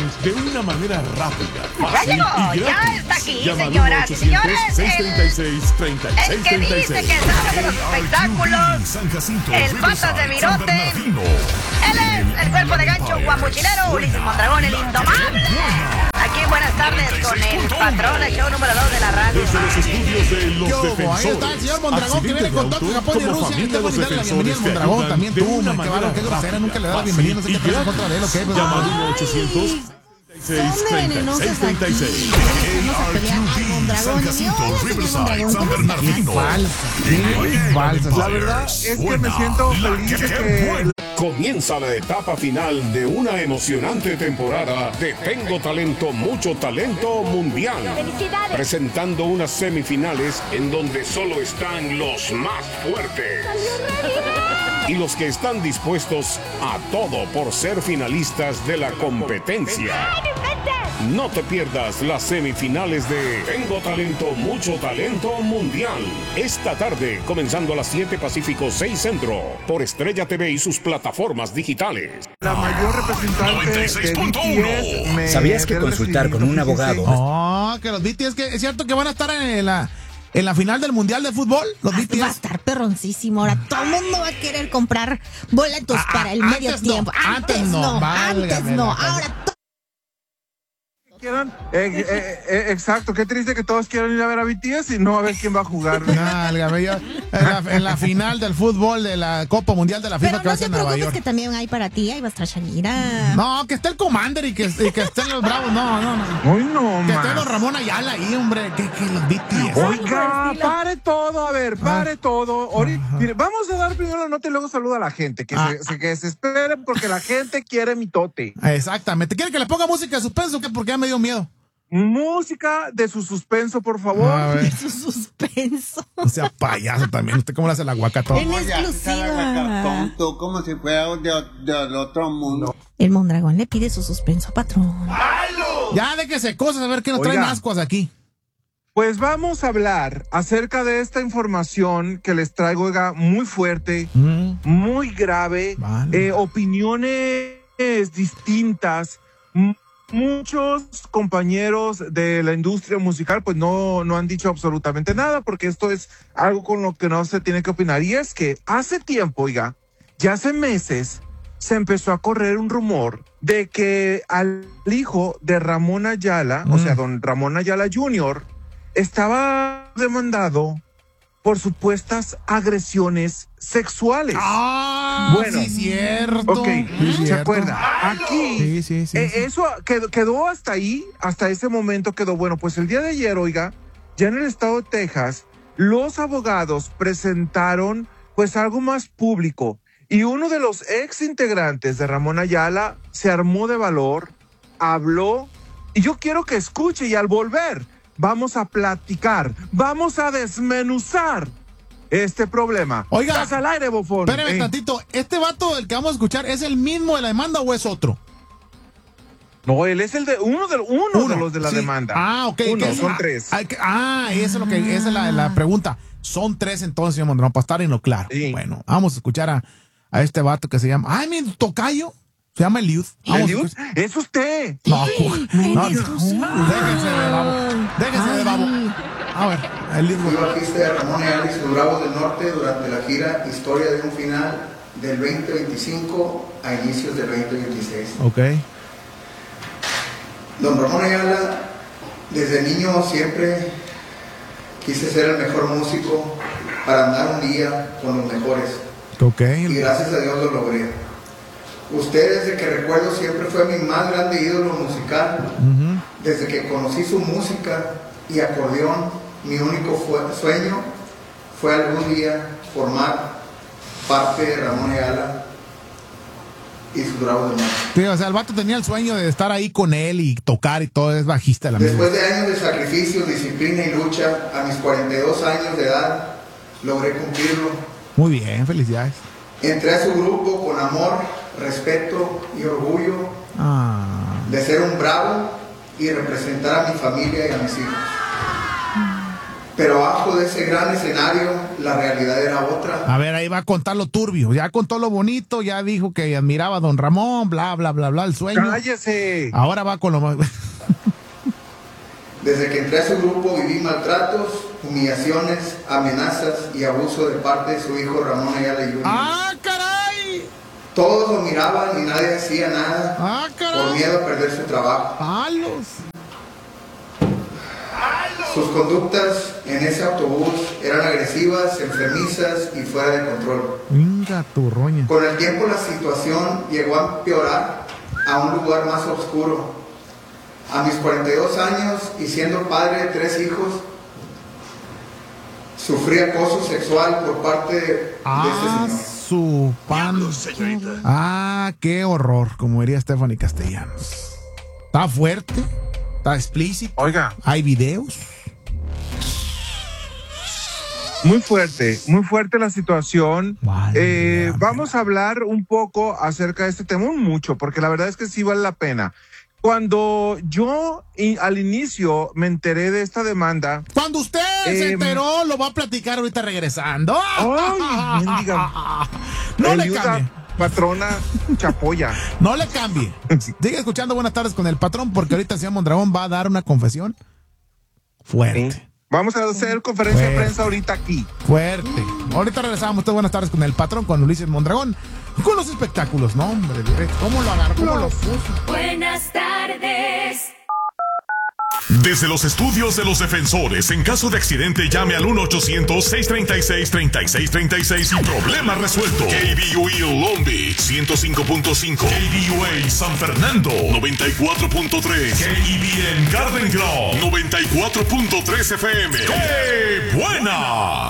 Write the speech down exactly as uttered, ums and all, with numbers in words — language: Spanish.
de una manera rápida, ¡Ya fácil llegó! y gratis. ¡Ya está aquí, Llama al señoras y señores! seis treinta y seis, treinta y seis El que treinta y dice seis. que sabe de los espectáculos. San Jacinto, El patas de virote. Él es el cuerpo de gancho guamuchilero, Ulises Mondragón, el indomable. Aquí buenas tardes con el patrón, el show número dos de la radio. Desde los estudios de Los Yo, Defensores. ahí está el señor Mondragón que viene con todo Japón y como Rusia. familia, Tengo los que darle la bienvenida al defensores te Mondragón. ayudan También de tú, una man, qué manera bárbaro, qué grosera. rápida, Nunca le da la fácil bienvenida. No sé y qué piensa en gratis. contra de él, ¿ok? Pues, Llama ay. al ochocientos treinta y seis, treinta y seis. Vamos a pelear al Mondragón. San Y hola, Jacinto, señor Riverside, Mondragón, San ¿cómo está? Bernardino. Falsa, sí, falsa. La verdad es que me siento feliz de que... Comienza la etapa final de una emocionante temporada de Tengo Talento, Mucho Talento Mundial. ¡Felicidades! Presentando unas semifinales en donde solo están los más fuertes. Y los que están dispuestos a todo por ser finalistas de la competencia. No te pierdas las semifinales de Tengo Talento, Mucho Talento Mundial. Esta tarde, comenzando a las siete Pacífico, seis Centro, por Estrella T V y sus plataformas digitales. La mayor representante de B T S me... ¿Sabías que consultar con un abogado? Oh, que los B T S, que es cierto que van a estar en la, en la final del Mundial de Fútbol, los B T S. Va a estar perroncísimo. Ahora todo el mundo va a querer comprar boletos Ah, para el antes medio no, tiempo. antes Antes no, no, válgame antes no. la Ahora todo. Quieran, eh, eh, eh, exacto, qué triste que todos quieran ir a ver a B T S y no a ver quién va a jugar. Válgame, yo, en, la, en la final del fútbol de la Copa Mundial de la FIFA Pero que va a no te ser en Nueva preocupes York. que también hay para ti. Ahí va a estar Shakira. No, que esté el Commander y que, y que estén los Bravos. No, no, no. Uy, no, Que más. esté los Ramón Ayala ahí, hombre. Que, que los B T S. Oiga, pare todo, a ver, pare todo. Ahorita, mire, vamos a dar primero la nota y luego saludo a la gente. Que, Ah. se, se- que se espere porque la gente quiere mi tote. Exactamente. ¿Quiere que le ponga música de suspenso? ¿Qué? Porque ya me dio miedo. Música de su suspenso, por favor. A ver. Su suspenso. O sea, payaso también. ¿Usted cómo le hace el aguacatón? En exclusiva. Tonto, como si fuera de, del otro mundo. El Mondragón le pide su suspenso, patrón. Ya de que se cosas, a ver qué nos Oiga. traen ascuas aquí. Pues vamos a hablar acerca de esta información que les traigo, oiga, muy fuerte, Mm, muy grave, Vale. eh, opiniones distintas. M- Muchos compañeros de la industria musical pues no, no han dicho absolutamente nada porque esto es algo con lo que no se tiene que opinar. Y es que hace tiempo, oiga, ya hace meses se empezó a correr un rumor de que al hijo de Ramón Ayala, o Mm. sea, don Ramón Ayala junior, estaba demandado por supuestas agresiones sexuales. Ah, Bueno. sí, cierto. Ok, Sí, ¿se cierto. acuerda? Aquí, Sí, sí, sí. eh, sí. eso quedó, quedó hasta ahí, hasta ese momento quedó. Bueno, pues el día de ayer, oiga, ya en el estado de Texas, los abogados presentaron pues algo más público y uno de los ex integrantes de Ramón Ayala se armó de valor, habló y yo quiero que escuche y al volver vamos a platicar, vamos a desmenuzar este problema. Oiga, Estás al aire, bofón. Espérame Eh, tantito. ¿Este vato del que vamos a escuchar es el mismo de la demanda o es otro? No, él es el de uno de uno, de los de la sí. demanda. Ah, ok. Uno, que es- son ah, tres. ah, que- Ah, eso es lo que, esa es la, la pregunta. Son tres entonces, señor Mondragón, para estar en lo claro. Sí. Bueno, vamos a escuchar a, a este vato que se llama. Ay, mi tocayo. Se llama Eliud. Vamos a ¿Eliud? escuchar- Es usted. No, no, déjense de babo. Déjense de babo. A ver, Eliud. Fui bajista de Ramón Ayala y sus Bravos del Norte durante la gira Historia de un Final del veinte veinticinco a inicios del veinte veintiséis. Ok. Don Ramón Ayala, desde niño siempre quise ser el mejor músico para andar un día con los mejores. Ok. Y gracias a Dios lo logré. Usted, desde que recuerdo, siempre fue mi más grande ídolo musical. Ujú. Desde que conocí su música y acordeón, mi único fue- sueño fue algún día formar parte de Ramón Ayala y sus Bravos del Norte. Sí, o sea, el vato tenía el sueño de estar ahí con él y tocar y todo, es bajista la Después misma. de años de sacrificio, disciplina y lucha, a mis cuarenta y dos años de edad, logré cumplirlo. Muy bien, felicidades. Entré a su grupo con amor, respeto y orgullo Ah. de ser un bravo y representar a mi familia y a mis hijos. Pero abajo de ese gran escenario, la realidad era otra. A ver, ahí va a contar lo turbio. Ya contó lo bonito, ya dijo que admiraba a don Ramón, bla, bla, bla, bla, el sueño. ¡Cállese! Ahora va con lo más... Desde que entré a su grupo viví maltratos, humillaciones, amenazas y abuso de parte de su hijo Ramón Ayala junior ¡Ah, caray! Todos lo miraban y nadie hacía nada ¡Ah, caray! por miedo a perder su trabajo. ¡Palos! Sus conductas en ese autobús eran agresivas, enfermizas y fuera de control. Venga, tu roña. Con el tiempo la situación llegó a empeorar a un lugar más oscuro. A mis cuarenta y dos años y siendo padre de tres hijos, sufrí acoso sexual por parte de Ah, este señor. su pan. Ah, qué horror, como diría Stephanie Castellanos. Está fuerte, está explícito. Oiga, Hay videos. muy fuerte, muy fuerte la situación. Vale, Eh, vale. vamos a hablar un poco acerca de este tema, un mucho, porque la verdad es que sí vale la pena. Cuando yo y, al inicio me enteré de esta demanda, Cuando usted se Eh, enteró, lo va a platicar ahorita regresando. ¡ay, mendiga! No le ayuda, cambie. patrona Chapoya. No le cambie. Sigue escuchando Buenas Tardes con el Patrón, porque ahorita el señor Mondragón va a dar una confesión fuerte. Sí. Vamos a hacer conferencia de Fuerte. prensa ahorita aquí. Fuerte. Ahorita regresamos. Ustedes Buenas Tardes con el Patrón, con Ulises Mondragón, con los espectáculos. No, hombre, directo. ¿Cómo lo agarró? ¿Cómo lo puso? Buenas tardes. Desde los estudios de los defensores, en caso de accidente, llame al uno ochocientos, seiscientos treinta y seis, treinta y seis treinta y seis y problema resuelto. K B U E Long Beach, ciento cinco punto cinco. K B U A San Fernando, noventa y cuatro punto tres. K E B N Garden Grove, noventa y cuatro punto tres F M. ¡Qué buena!